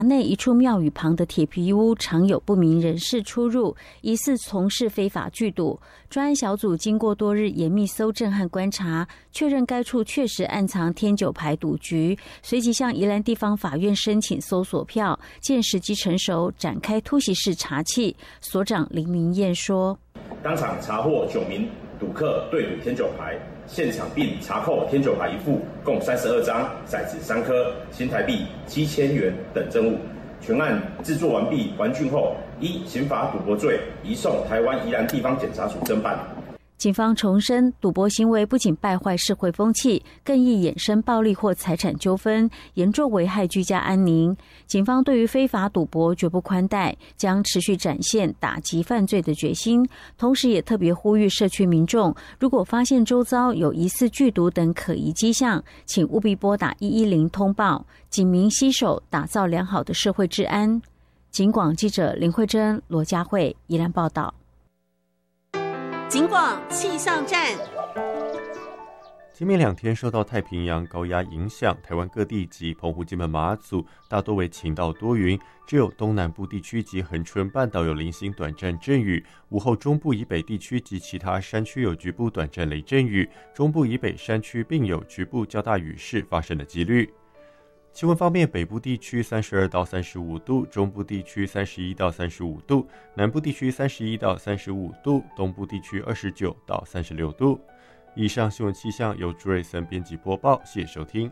内一处庙宇旁的铁皮屋常有不明人士出入，疑似从事非法聚赌。专案小组经过多日严密搜证和观察，确认该处确实暗藏天九牌赌局，随即向宜兰地方法院申请搜索票，见时机成熟，展开突袭式查缉。所长林明燕说：“ 当场查获9名赌客对赌天九牌，现场并查扣天九牌一副，共32张，骰子3颗，新台币7000元等证物。全案制作完毕完竣后，依刑法赌博罪移送台湾宜兰地方检察署侦办。” 警方重申，赌博行为不仅败坏社会风气，更易衍生暴力或财产纠纷，严重危害居家安宁。警方对于非法赌博绝不宽待，将持续展现打击犯罪的决心。同时也特别呼吁社区民众，如果发现周遭有疑似聚赌等可疑迹象，请务必拨打110通报，警民携手打造良好的社会治安。警广记者林慧珍、罗佳慧宜兰报道。 警广气象站。 今明2天受到太平洋高压影响，台湾各地及澎湖、金门、马祖大多为晴到多云，只有东南部地区及恒春半岛有零星短暂阵雨。午后中部以北地区及其他山区有局部短暂雷阵雨，中部以北山区并有局部较大雨势发生的几率。气温方面，北部地区32到35度，中部地区31到35度，南部地区31到35度，东部地区29到36度。以上新闻气象由朱瑞森编辑播报，谢谢收听。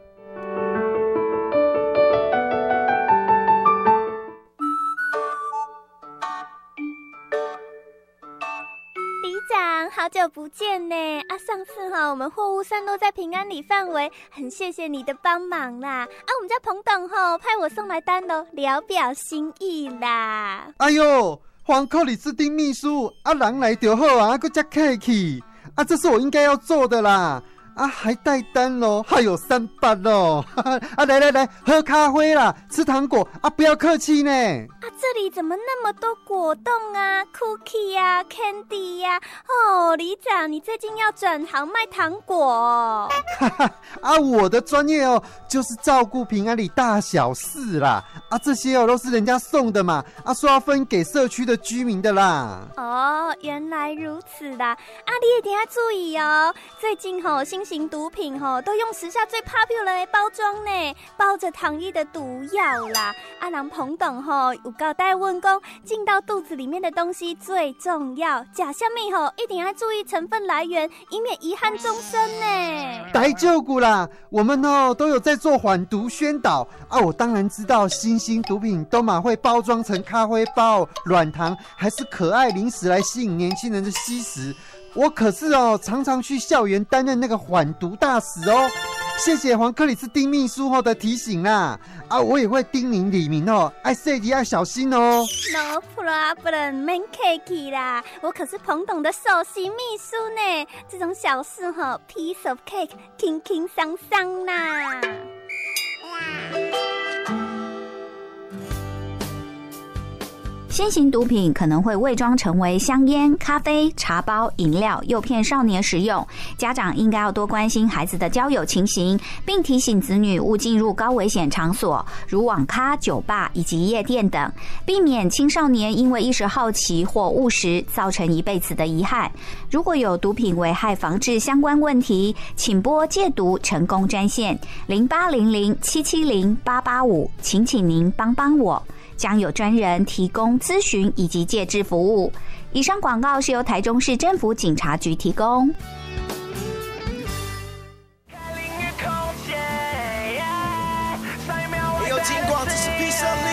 好久不见呢！上次我们货物散落在平安里范围，很谢谢你的帮忙啦！我们家彭董派我送来单喽，聊表心意啦！ 哎呦，黄克里斯汀秘书人来就好啊，还加客气这是我应该要做的啦！还带单咯，还有300咯！来，喝咖啡啦，吃糖果不要客气呢！ 这里怎么那么多果冻啊 ，cookie 啊 ，candy 啊？里长，你最近要转行卖糖果我的专业就是照顾平安里大小事啦！这些都是人家送的嘛，说要分给社区的居民的啦。 原来如此啦！你一定要注意哦，最近新型毒品都用时下最 popular 的包装呢，包着糖衣的毒药啦！人彭董有交代问讲，进到肚子里面的东西最重要，吃什么一定要注意成分来源，以免遗憾终身呢。 大丈夫啦，我们都有在做反毒宣导我当然知道新兴毒品都会包装成咖啡包、软糖还是可爱零食来吸引年轻人的吸食。我可是常常去校园担任那个反毒大使谢谢黄克里斯汀秘书的提醒啦我也会叮咛里民爱细节要小心 No problem， 免客气啦，我可是彭董的首席秘书呢，这种小事piece of cake， 轻轻松松啦。 新型毒品可能会伪装成为香烟、咖啡、茶包、饮料，诱骗少年食用。家长应该要多关心孩子的交友情形，并提醒子女勿进入高危险场所，如网咖、酒吧以及夜店等，避免青少年因为一时好奇或误食，造成一辈子的遗憾。如果有毒品危害防治相关问题，请拨戒毒成功专线0800770885，请您帮帮我。将有专人提供咨询以及戒治服务。以上广告是由台中市政府警察局提供。 有金光，这是披萨。